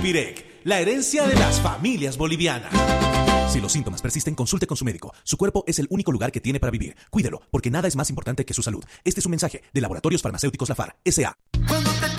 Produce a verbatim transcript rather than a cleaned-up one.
Alvirec, la herencia de las familias bolivianas. Si los síntomas persisten, consulte con su médico. Su cuerpo es el único lugar que tiene para vivir. Cuídelo, porque nada es más importante que su salud. Este es un mensaje de Laboratorios Farmacéuticos Lafar, S A